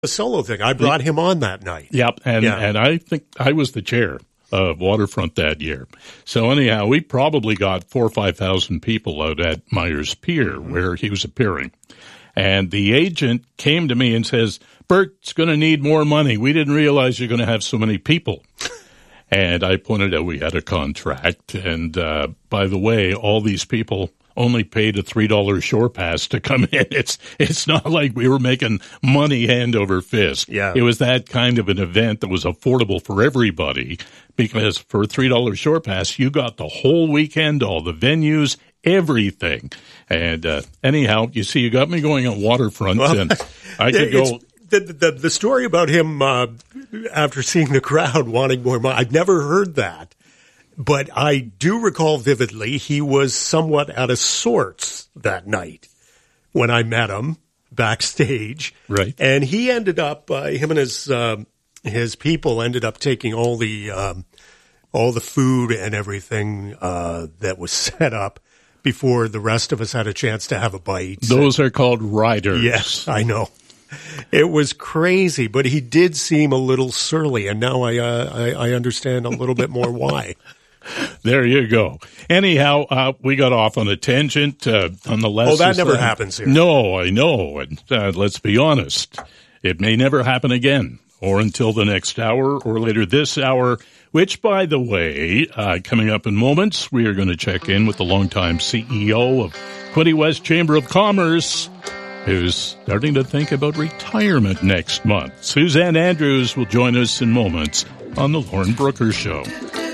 a solo thing. I brought him on that night. Yep, and I think I was the chair of Waterfront that year. So anyhow, we probably got 4,000 or 5,000 people out at Myers Pier where he was appearing. And the agent came to me and says, Bert's going to need more money. We didn't realize you're going to have so many people. And I pointed out we had a contract. And by the way, all these people only paid a $3 shore pass to come in. It's not like we were making money hand over fist. Yeah. It was that kind of an event that was affordable for everybody, because for a $3 shore pass, you got the whole weekend, all the venues, everything. And anyhow, you see, you got me going on Waterfront, well, and I could go. The story about him after seeing the crowd wanting more money, I'd never heard that. But I do recall vividly he was somewhat out of sorts that night when I met him backstage. Right. And he ended up, him and his people ended up taking all the food and everything that was set up before the rest of us had a chance to have a bite. Those are called riders. Yes, I know. It was crazy, but he did seem a little surly, and now I understand a little bit more why. There you go. Anyhow, we got off on a tangent on the last. Oh, that never happens here. No, I know. And let's be honest, it may never happen again, or until the next hour, or later this hour. Which, by the way, coming up in moments, we are going to check in with the longtime CEO of Quinte West Chamber of Commerce, who's starting to think about retirement next month. Suzanne Andrews will join us in moments on the Lauren Brooker Show.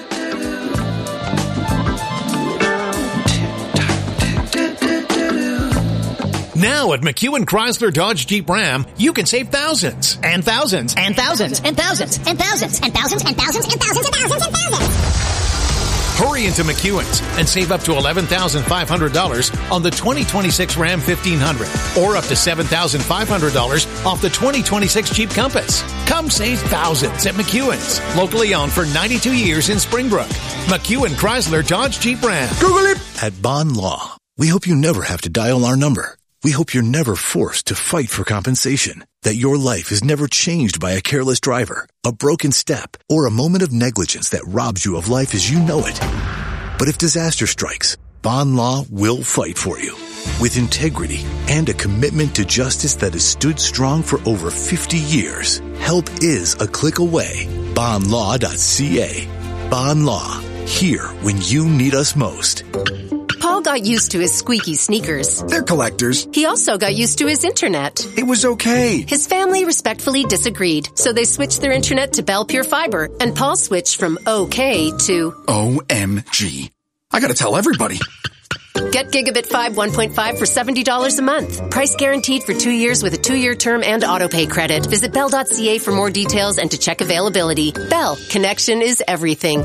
Now at McEwen Chrysler Dodge Jeep Ram, you can save thousands and thousands and thousands and thousands and thousands and thousands and thousands and thousands and thousands and thousands. Hurry into McEwen's and save up to $11,500 on the 2026 Ram 1500 or up to $7,500 off the 2026 Jeep Compass. Come save thousands at McEwen's, locally owned for 92 years in Springbrook. McEwen Chrysler Dodge Jeep Ram. Google it. At Bond Law, we hope you never have to dial our number. We hope you're never forced to fight for compensation, that your life is never changed by a careless driver, a broken step, or a moment of negligence that robs you of life as you know it. But if disaster strikes, Bond Law will fight for you. With integrity and a commitment to justice that has stood strong for over 50 years, help is a click away. BondLaw.ca. Bond Law. Here when you need us most. Paul got used to his squeaky sneakers. They're collectors. He also got used to his internet. It was okay. His family respectfully disagreed, so they switched their internet to Bell Pure Fiber, and Paul switched from okay to OMG. I gotta tell everybody. Get Gigabit 5 1.5 for $70 a month. Price guaranteed for 2 years with a 2-year term and autopay credit. Visit Bell.ca for more details and to check availability. Bell, connection is everything.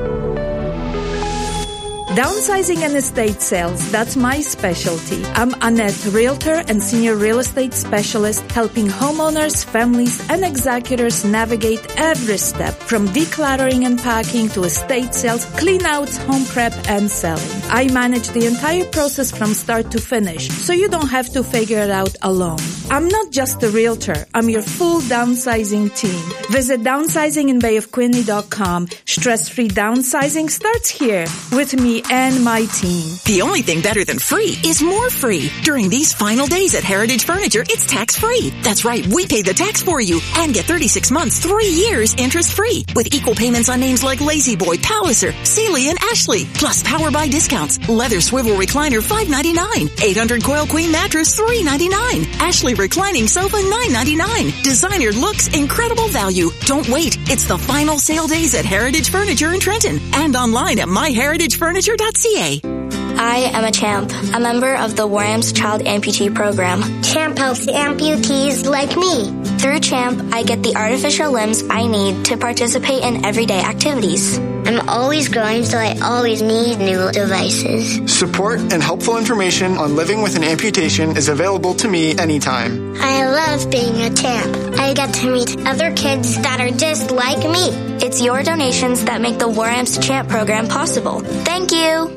Downsizing and estate sales, that's my specialty. I'm Annette, realtor and senior real estate specialist, helping homeowners, families, and executors navigate every step from decluttering and packing to estate sales, clean-outs, home prep, and selling. I manage the entire process from start to finish, so you don't have to figure it out alone. I'm not just a realtor. I'm your full downsizing team. Visit downsizinginbayofquinte.com. Stress-free downsizing starts here with me and my team. The only thing better than free is more free. During these final days at Heritage Furniture, it's tax-free. That's right, we pay the tax for you and get 36 months, 3 years interest-free with equal payments on names like Lazy Boy, Palliser, Sealy, and Ashley. Plus Power Buy discounts. Leather swivel recliner, $5.99. 800 coil queen mattress, $3.99. Ashley reclining sofa, $9.99. Designer looks, incredible value. Don't wait. It's the final sale days at Heritage Furniture in Trenton and online at myheritagefurniture.ca. I am a CHAMP, a member of the WARAM's Child Amputee Program. CHAMP helps amputees like me. Through CHAMP, I get the artificial limbs I need to participate in everyday activities. I'm always growing, so I always need new devices. Support and helpful information on living with an amputation is available to me anytime. I love being a CHAMP. I get to meet other kids that are just like me. It's your donations that make the WARAM's CHAMP program possible. Thank you.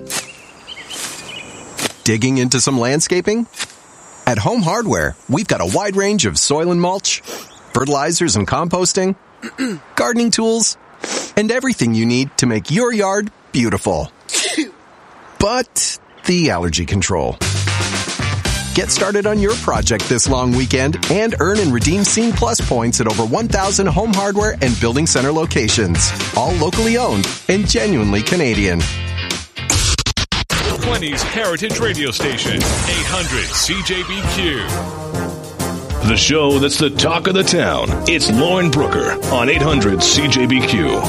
Digging into some landscaping? At Home Hardware, we've got a wide range of soil and mulch, fertilizers and composting, gardening tools, and everything you need to make your yard beautiful. But the allergy control. Get started on your project this long weekend and earn and redeem Scene Plus points at over 1,000 Home Hardware and Building Center locations. All locally owned and genuinely Canadian. 20s Heritage Radio Station, 800 CJBQ. The show that's the talk of the town. It's Lauren Brooker on 800 CJBQ.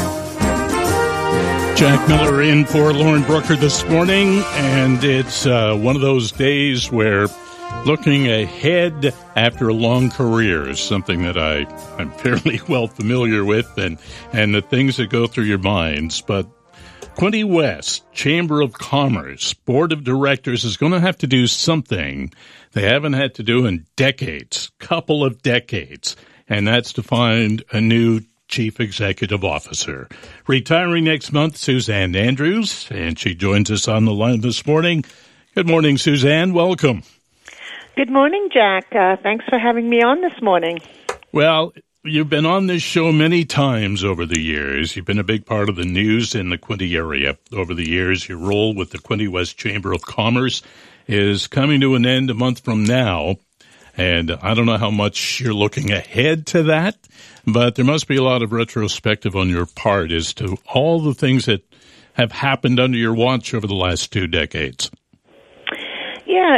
Jack Miller in for Lauren Brooker this morning, and it's one of those days where looking ahead after a long career is something that I'm fairly well familiar with, and the things that go through your minds. But Quinte West Chamber of Commerce Board of Directors is going to have to do something they haven't had to do in decades, couple of decades, and that's to find a new Chief Executive Officer. Retiring next month, Suzanne Andrews, and she joins us on the line this morning. Good morning, Suzanne. Welcome. Good morning, Jack. Thanks for having me on this morning. Well, you've been on this show many times over the years. You've been a big part of the news in the Quinte area over the years. Your role with the Quinte West Chamber of Commerce is coming to an end a month from now. And I don't know how much you're looking ahead to that, but there must be a lot of retrospective on your part as to all the things that have happened under your watch over the last 2 decades. Yeah,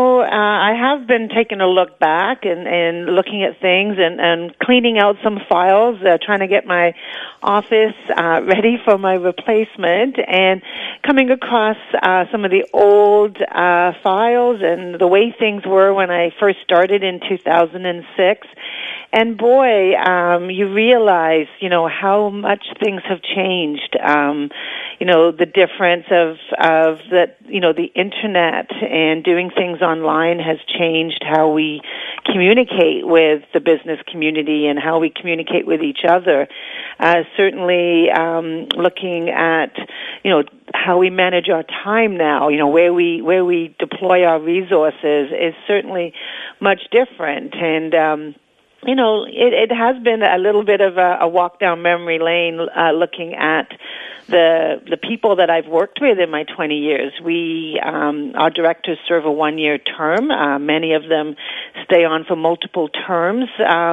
I have been taking a look back and looking at things and cleaning out some files, trying to get my office ready for my replacement, and coming across some of the old files and the way things were when I first started in 2006. And boy, you realize, how much things have changed. The difference of that, the internet and doing things online has changed how we communicate with the business community and how we communicate with each other. Certainly, looking at, how we manage our time now, where we deploy our resources is certainly much different. And, it has been a little bit of a walk down memory lane, looking at the people that I've worked with in my 20 years. Our directors serve a 1-year term. Many of them stay on for multiple terms.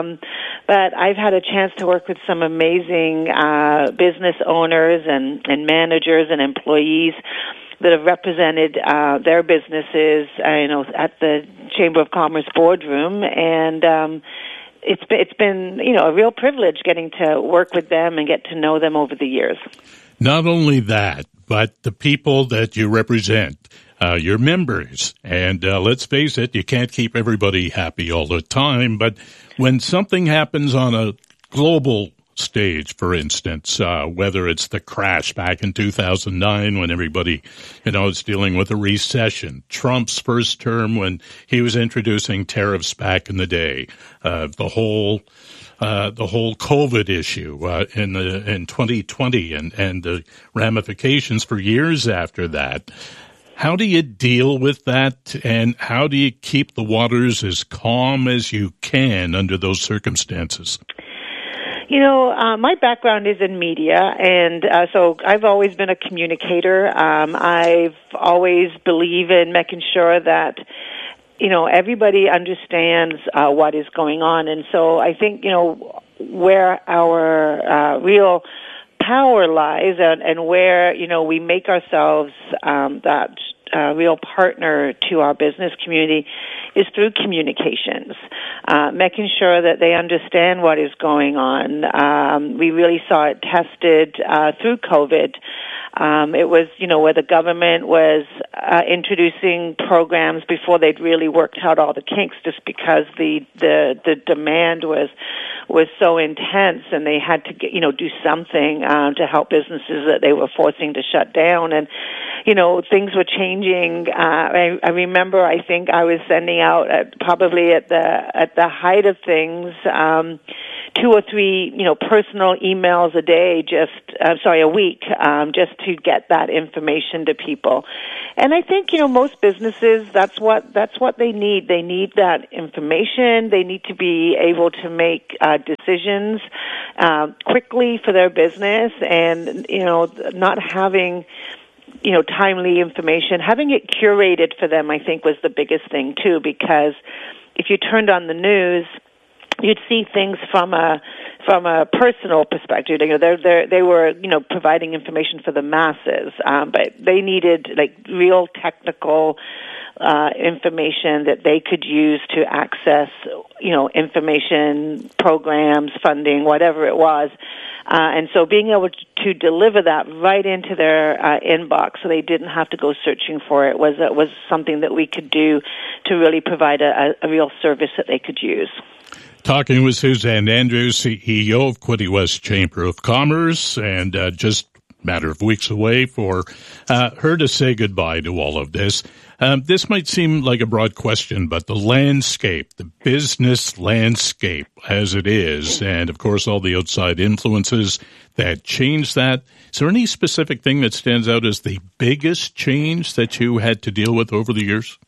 But I've had a chance to work with some amazing business owners and managers and employees that have represented their businesses, at the Chamber of Commerce boardroom, and it's been a real privilege getting to work with them and get to know them over the years. Not only that, but the people that you represent, your members. And let's face it, you can't keep everybody happy all the time. But when something happens on a global stage, for instance, whether it's the crash back in 2009 when everybody, is dealing with a recession, Trump's first term when he was introducing tariffs back in the day, the whole COVID issue in 2020 and the ramifications for years after that. How do you deal with that, and how do you keep the waters as calm as you can under those circumstances? My background is in media, and so I've always been a communicator. I've always believed in making sure that, everybody understands what is going on. And so I think, where our real power lies and where, we make ourselves that real partner to our business community is through communications, making sure that they understand what is going on. We really saw it tested through COVID. It was, where the government was introducing programs before they'd really worked out all the kinks, just because the demand was so intense, and they had to do something to help businesses that they were forcing to shut down. And things were changing. I remember, I think I was sending out probably at the height of things 2 or 3, personal emails a week, just to get that information to people. And I think, most businesses, that's what they need. They need that information. They need to be able to make decisions quickly for their business, and, not having timely information, having it curated for them, I think, was the biggest thing too, because if you turned on the news, you'd see things from a personal perspective. They were providing information for the masses, but they needed real technical information that they could use to access information, programs, funding, whatever it was. And so being able to deliver that right into their inbox, so they didn't have to go searching for it, was something that we could do to really provide a real service that they could use. Talking with Suzanne Andrews, CEO of Quinte West Chamber of Commerce, and just a matter of weeks away for her to say goodbye to all of this. This might seem like a broad question, but the landscape, the business landscape as it is, and of course all the outside influences that change that, is there any specific thing that stands out as the biggest change that you had to deal with over the years?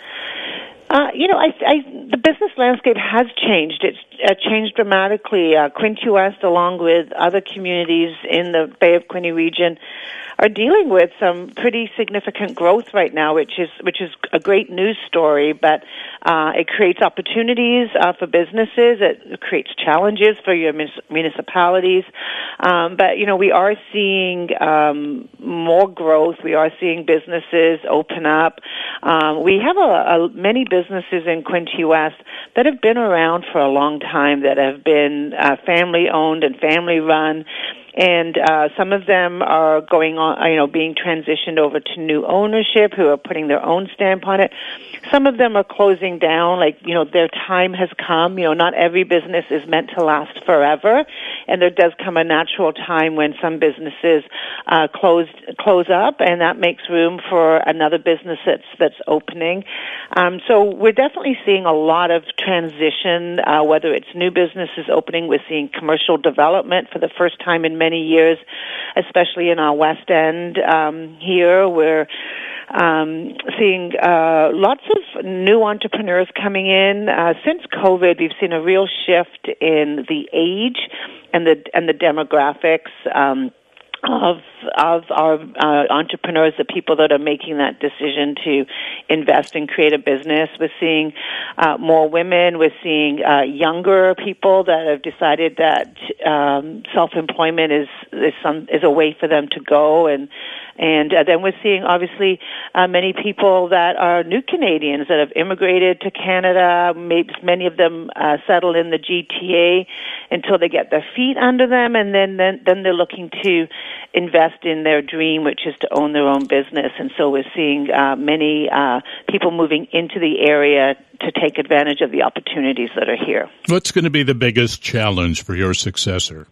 The business landscape has changed. It's changed dramatically. Quinte West, along with other communities in the Bay of Quinte region, are dealing with some pretty significant growth right now, which is a great news story. But it creates opportunities for businesses. It creates challenges for your municipalities. But we are seeing more growth. We are seeing businesses open up. We have many businesses in Quinte West that have been around for a long time, that have been family owned and family run. And some of them are going on, being transitioned over to new ownership, who are putting their own stamp on it. Some of them are closing down, their time has come. Not every business is meant to last forever, and there does come a natural time when some businesses close up, and that makes room for another business that's opening. So we're definitely seeing a lot of transition, whether it's new businesses opening. We're seeing commercial development for the first time in many years, especially in our West End here. We're seeing lots of new entrepreneurs coming in. Since COVID, we've seen a real shift in the age and the demographics of our entrepreneurs, the people that are making that decision to invest and create a business. We're seeing more women. We're seeing younger people that have decided that self-employment is a way for them to go, and then we're seeing, obviously, many people that are new Canadians that have immigrated to Canada. Maybe many of them settle in the GTA until they get their feet under them, and then they're looking to invest in their dream, which is to own their own business. And so we're seeing many people moving into the area to take advantage of the opportunities that are here. What's going to be the biggest challenge for your successor?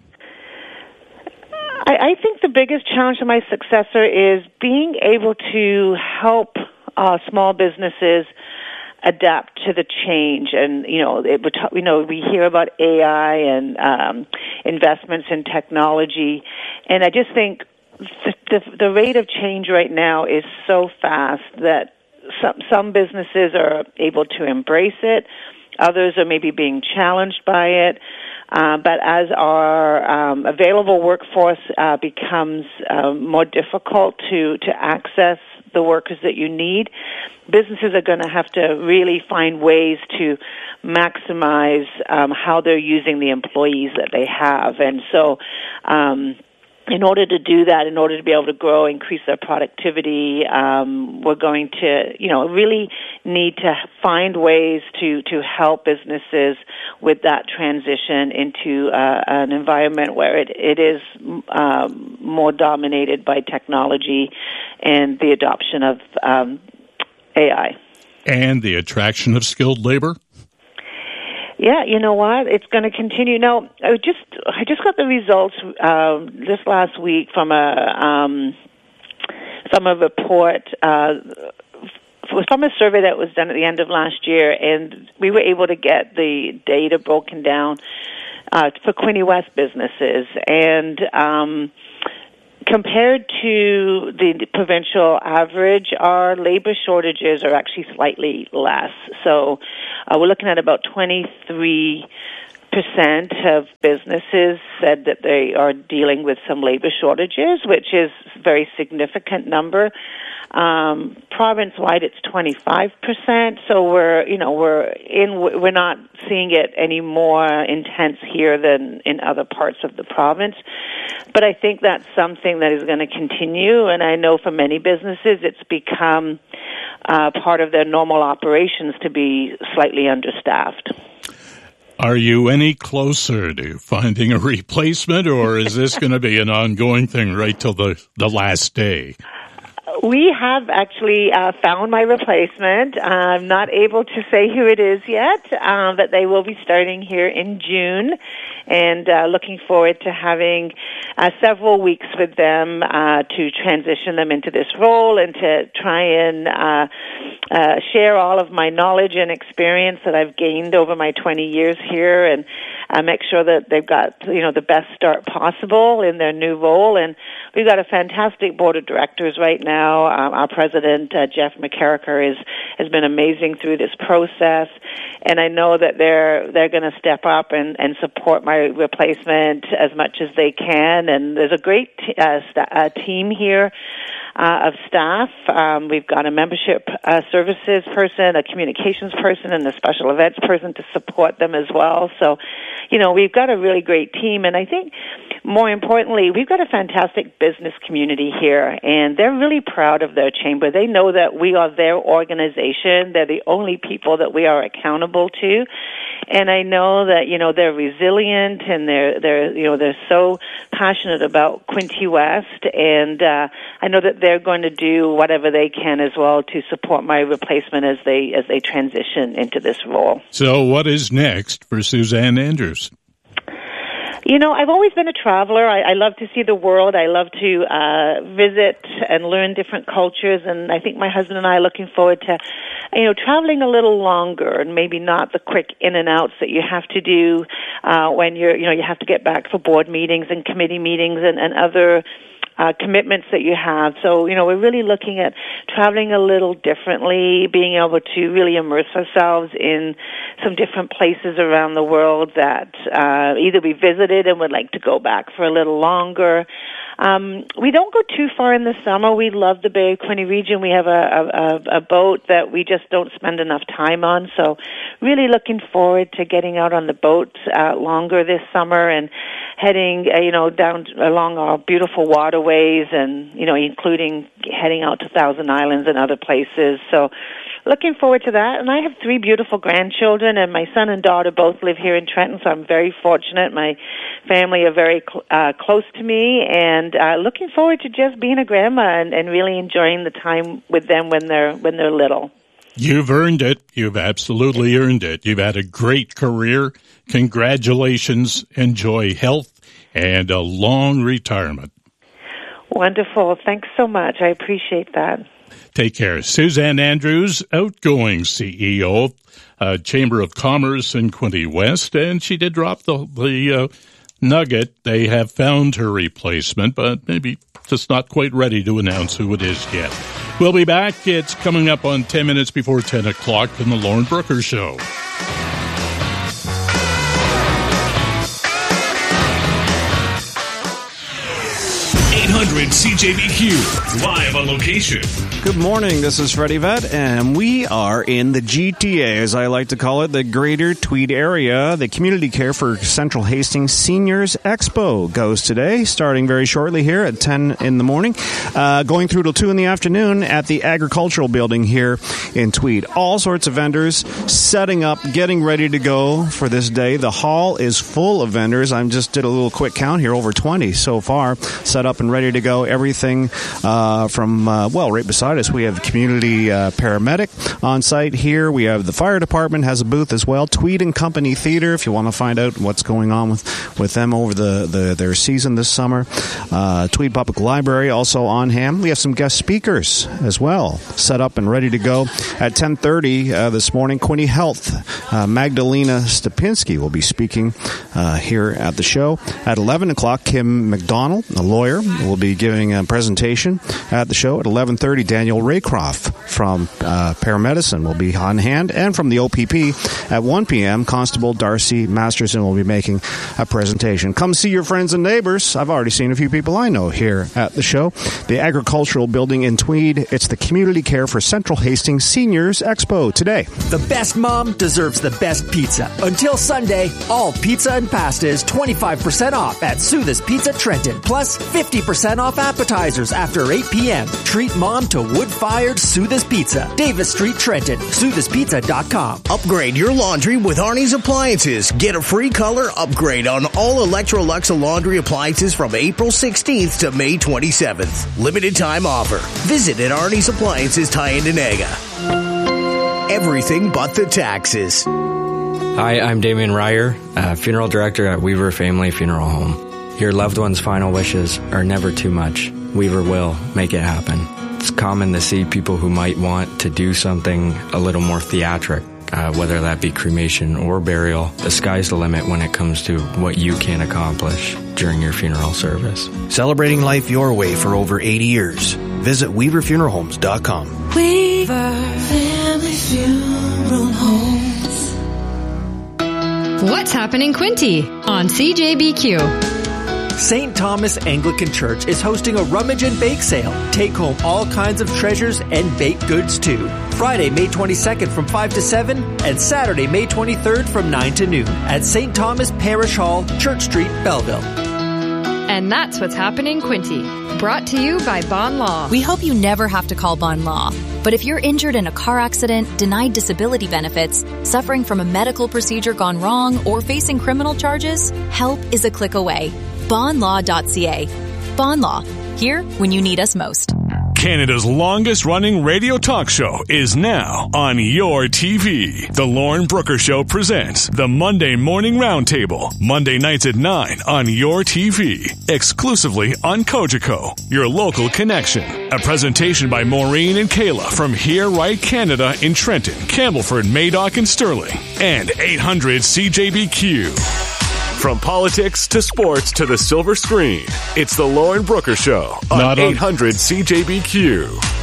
I think the biggest challenge for my successor is being able to help small businesses adapt to the change. And we hear about AI and investments in technology, and I just think the rate of change right now is so fast that some businesses are able to embrace it. Others are maybe being challenged by it. But as our available workforce becomes more difficult to access the workers that you need, businesses are going to have to really find ways to maximize how they're using the employees that they have. And so in order to do that, in order to be able to grow, increase their productivity, we're going to, really need to find ways to help businesses with that transition into an environment where it is more dominated by technology and the adoption of AI. And the attraction of skilled labor? Yeah, you know what? It's going to continue. Now, I just got the results this last week from a report from a survey that was done at the end of last year, and we were able to get the data broken down for Quinte West businesses. And compared to the provincial average, our labor shortages are actually slightly less. So we're looking at about 23% of businesses said that they are dealing with some labor shortages, which is a very significant number. Province-wide, it's 25%. So we're not seeing it any more intense here than in other parts of the province. But I think that's something that is going to continue. And I know for many businesses, it's become part of their normal operations to be slightly understaffed. Are you any closer to finding a replacement, or is this going to be an ongoing thing right till the last day? We have actually found my replacement. I'm not able to say who it is yet, but they will be starting here in June, and looking forward to having several weeks with them to transition them into this role and to try and share all of my knowledge and experience that I've gained over my 20 years here, and make sure that they've got the best start possible in their new role. And we've got a fantastic board of directors right now. Our president, Jeff McCarricker, has been amazing through this process, and I know that they're going to step up and support my replacement as much as they can. And there's a great team here of staff. We've got a membership services person, a communications person, and a special events person to support them as well. So, we've got a really great team, and I think more importantly, we've got a fantastic business community here, and they're really proud of their chamber. They know that we are their organization. They're the only people that we are accountable to. And I know that, they're resilient, and they're so passionate about Quinte West, and I know that they're going to do whatever they can as well to support my replacement as they transition into this role. So what is next for Suzanne Andrews? I've always been a traveler. I love to see the world. I love to visit and learn different cultures, and I think my husband and I are looking forward to, traveling a little longer, and maybe not the quick in and outs that you have to do when you have to get back for board meetings and committee meetings and other commitments that you have. So, we're really looking at traveling a little differently, being able to really immerse ourselves in some different places around the world that either we visited and would like to go back for a little longer. We don't go too far in the summer. We love the Bay of Quinte region. We have a boat that we just don't spend enough time on. So really looking forward to getting out on the boat longer this summer and heading, down along our beautiful waterways and, including heading out to Thousand Islands and other places. So looking forward to that. And I have 3 beautiful grandchildren, and my son and daughter both live here in Trenton, so I'm very fortunate. My family are very close to me, and looking forward to just being a grandma and really enjoying the time with them when they're little. You've earned it. You've absolutely earned it. You've had a great career. Congratulations. Enjoy health and a long retirement. Wonderful. Thanks so much. I appreciate that. Take care. Suzanne Andrews, outgoing CEO, Chamber of Commerce in Quinte West, and she did drop the nugget. They have found her replacement, but maybe just not quite ready to announce who it is yet. We'll be back. It's coming up on 10 minutes before 10 o'clock in the Lauren Brooker Show. 800 CJBQ, live on location. Good morning, this is Freddie Vett, and we are in the GTA, as I like to call it, the Greater Tweed area. The Community Care for Central Hastings Seniors Expo goes today, starting very shortly here at 10 in the morning, going through till 2 in the afternoon at the Agricultural Building here in Tweed. All sorts of vendors setting up, getting ready to go for this day. The hall is full of vendors. I just did a little quick count here, over 20 so far, set up and ready to go. Everything from, right beside beside us. We have community paramedic on site here. We have the fire department has a booth as well. Tweed and Company Theater, if you want to find out what's going on with them over their season this summer. Tweed Public Library also on hand. We have some guest speakers as well, set up and ready to go. At 10:30 this morning, Quinte Health, Magdalena Stepinski will be speaking here at the show. At 11 o'clock, Kim McDonald, a lawyer, will be giving a presentation at the show. At 11:30, Daniel Raycroft from Paramedicine will be on hand. And from the OPP, at 1 p.m., Constable Darcy Masterson will be making a presentation. Come see your friends and neighbors. I've already seen a few people I know here at the show. The Agricultural Building in Tweed. It's the Community Care for Central Hastings Seniors Expo today. The best mom deserves the best pizza. Until Sunday, all pizza and pasta is 25% off at Soothes Pizza Trenton. Plus 50% off appetizers after 8 p.m. Treat mom to wood-fired Soothes Pizza. Davis Street, Trenton. SoothesPizza.com. Upgrade your laundry with Arnie's Appliances. Get a free color upgrade on all Electrolux laundry appliances from April 16th to May 27th. Limited time offer. Visit at Arnie's Appliances, Tyendinaga. Everything but the taxes. Hi, I'm Damian Ryer, funeral director at Weaver Family Funeral Home. Your loved one's final wishes are never too much. Weaver will make it happen. It's common to see people who might want to do something a little more theatric, whether that be cremation or burial. The sky's the limit when it comes to what you can accomplish during your funeral service. Celebrating life your way for over 80 years. Visit WeaverFuneralHomes.com. Weaver Family Funeral Homes. What's happening, Quinte, on CJBQ? St. Thomas Anglican Church is hosting a rummage and bake sale. Take home all kinds of treasures and baked goods too. Friday, May 22nd from 5 to 7 and Saturday, May 23rd from 9 to noon at St. Thomas Parish Hall, Church Street, Belleville. And that's what's happening, Quinte. Brought to you by Bond Law. We hope you never have to call Bond Law. But if you're injured in a car accident, denied disability benefits, suffering from a medical procedure gone wrong, or facing criminal charges, help is a click away. Bondlaw.ca. Bond Law. Here when you need us most. Canada's longest-running radio talk show is now on your TV. The Lauren Brooker Show presents the Monday Morning Roundtable, Monday nights at 9 on your TV, exclusively on Cogeco, your local connection. A presentation by Maureen and Kayla from Here Right Canada in Trenton, Campbellford, Madoc, and Sterling, and 800 CJBQ. From politics to sports to the silver screen, it's the Lauren Brooker Show on 800 CJBQ.